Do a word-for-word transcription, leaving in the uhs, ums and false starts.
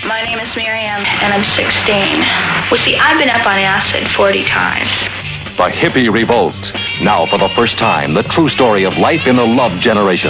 My name is Miriam, and I'm sixteen. Well, see, I've been up on acid forty times. The Hippie Revolt. Now, for the first time, the true story of life in the love generation.